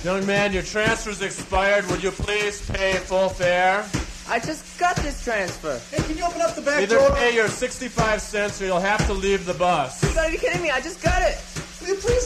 Young man, your transfer's expired. Would you please pay full fare? I just got this transfer. Hey, can you open up the back Either door? pay your 65 cents or you'll have to leave the bus. You gotta be kidding me. I just got it. Will you please